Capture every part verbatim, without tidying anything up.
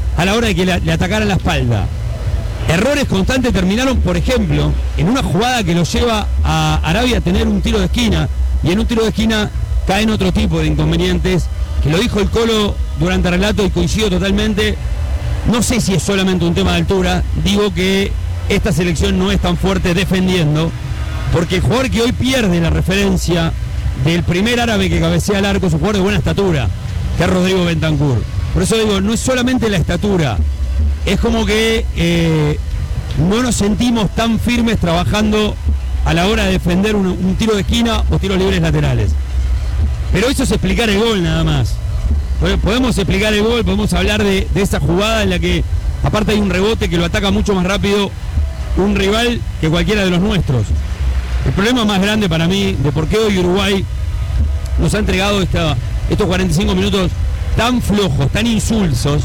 a la hora de que le, le atacaran la espalda. Errores constantes terminaron, por ejemplo, en una jugada que lo lleva a Arabia a tener un tiro de esquina, y en un tiro de esquina caen otro tipo de inconvenientes, que lo dijo el Colo durante el relato y coincido totalmente. No sé si es solamente un tema de altura, digo que esta selección no es tan fuerte defendiendo, porque el jugador que hoy pierde la referencia del primer árabe que cabecea al arco es un jugador de buena estatura, que es Rodrigo Bentancur. Por eso digo, no es solamente la estatura, es como que eh, no nos sentimos tan firmes trabajando a la hora de defender un, un tiro de esquina o tiros libres laterales. Pero eso es explicar el gol nada más. Podemos explicar el gol, podemos hablar de, de esa jugada en la que aparte hay un rebote que lo ataca mucho más rápido un rival que cualquiera de los nuestros. El problema más grande para mí de por qué hoy Uruguay nos ha entregado esta, estos cuarenta y cinco minutos tan flojos, tan insulsos,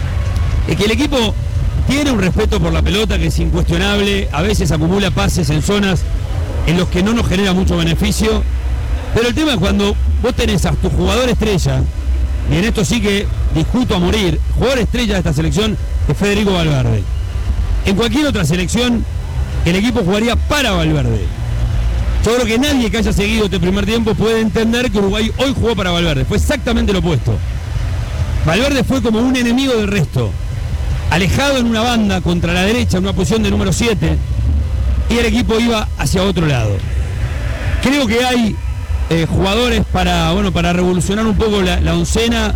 es que el equipo tiene un respeto por la pelota que es incuestionable, a veces acumula pases en zonas en los que no nos genera mucho beneficio, pero el tema es cuando vos tenés a tu jugador estrella, y en esto sí que discuto a morir, jugador estrella de esta selección es Federico Valverde. En cualquier otra selección el equipo jugaría para Valverde. Yo creo que nadie que haya seguido este primer tiempo puede entender que Uruguay hoy jugó para Valverde, fue exactamente lo opuesto. Valverde fue como un enemigo del resto, alejado en una banda contra la derecha, en una posición de número siete, y el equipo iba hacia otro lado. Creo que hay eh, jugadores para, bueno, para revolucionar un poco la, la oncena,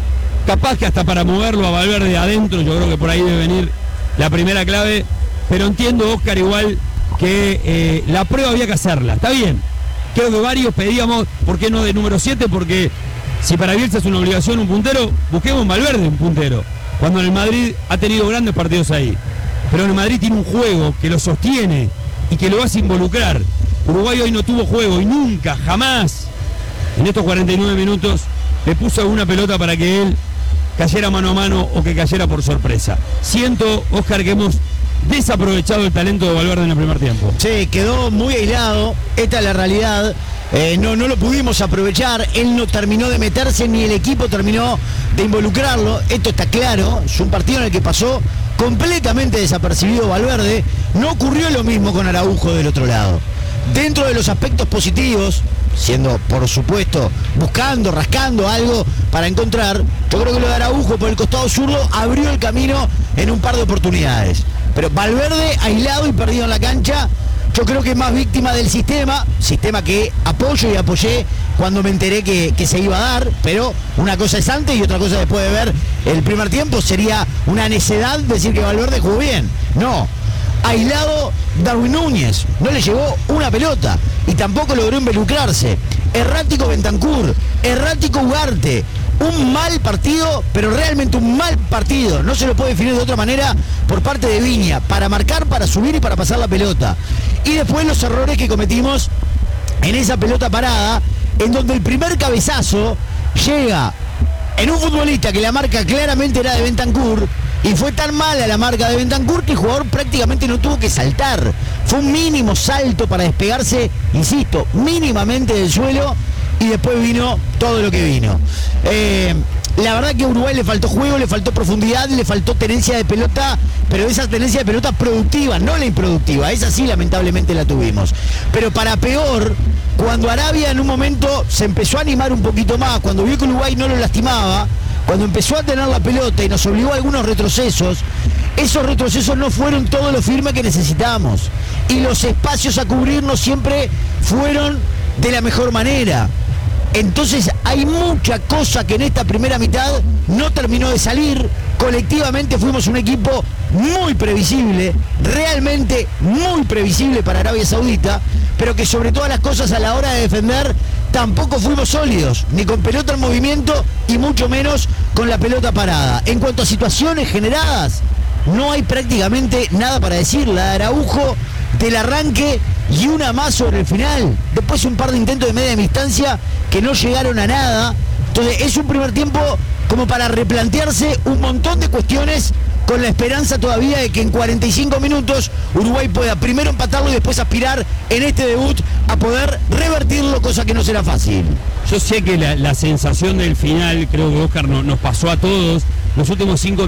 capaz que hasta para moverlo a Valverde adentro, yo creo que por ahí debe venir la primera clave, pero entiendo, Oscar, igual que eh, la prueba había que hacerla, está bien. Creo que varios pedíamos, ¿por qué no de número siete? Porque si para Bielsa es una obligación un puntero, busquemos en Valverde un puntero, cuando en el Madrid ha tenido grandes partidos ahí. Pero en el Madrid tiene un juego que lo sostiene y que lo hace involucrar. Uruguay hoy no tuvo juego y nunca, jamás, en estos cuarenta y nueve minutos, le puso una pelota para que él cayera mano a mano o que cayera por sorpresa. Siento, Oscar, que hemos desaprovechado el talento de Valverde en el primer tiempo. Sí, quedó muy aislado, esta es la realidad. Eh, no, no lo pudimos aprovechar, él no terminó de meterse ni el equipo terminó de involucrarlo, esto está claro, es un partido en el que pasó completamente desapercibido Valverde. No ocurrió lo mismo con Araujo del otro lado. Dentro de los aspectos positivos, siendo por supuesto buscando, rascando algo para encontrar, yo creo que lo de Araujo por el costado zurdo abrió el camino en un par de oportunidades. Pero Valverde aislado y perdido en la cancha, yo creo que es más víctima del sistema, sistema que apoyo y apoyé cuando me enteré que, que se iba a dar, pero una cosa es antes y otra cosa después de ver el primer tiempo. Sería una necedad decir que Valverde jugó bien. No, aislado Darwin Núñez, no le llegó una pelota y tampoco logró involucrarse. Errático Bentancur, errático Ugarte. Un mal partido, pero realmente un mal partido. No se lo puede definir de otra manera por parte de Viña. Para marcar, para subir y para pasar la pelota. Y después los errores que cometimos en esa pelota parada, en donde el primer cabezazo llega en un futbolista que la marca claramente era de Bentancur, y fue tan mala la marca de Bentancur que el jugador prácticamente no tuvo que saltar. Fue un mínimo salto para despegarse, insisto, mínimamente del suelo, y después vino todo lo que vino. Eh, la verdad que a Uruguay le faltó juego, le faltó profundidad, le faltó tenencia de pelota, pero esa tenencia de pelota productiva, no la improductiva, esa sí lamentablemente la tuvimos. Pero para peor, cuando Arabia en un momento se empezó a animar un poquito más, cuando vio que Uruguay no lo lastimaba, cuando empezó a tener la pelota y nos obligó a algunos retrocesos, esos retrocesos no fueron todo lo firme que necesitábamos. Y los espacios a cubrirnos siempre fueron de la mejor manera. Entonces hay mucha cosa que en esta primera mitad no terminó de salir. Colectivamente fuimos un equipo muy previsible, realmente muy previsible para Arabia Saudita, pero que sobre todas las cosas a la hora de defender tampoco fuimos sólidos, ni con pelota en movimiento y mucho menos con la pelota parada. En cuanto a situaciones generadas, no hay prácticamente nada para decir. La de Araujo del arranque y una más sobre el final. Después un par de intentos de media distancia que no llegaron a nada. Entonces es un primer tiempo como para replantearse un montón de cuestiones, con la esperanza todavía de que en cuarenta y cinco minutos Uruguay pueda primero empatarlo y después aspirar en este debut a poder revertirlo, cosa que no será fácil. Yo sé que la, la sensación del final, creo que Oscar no, nos pasó a todos. Los últimos cinco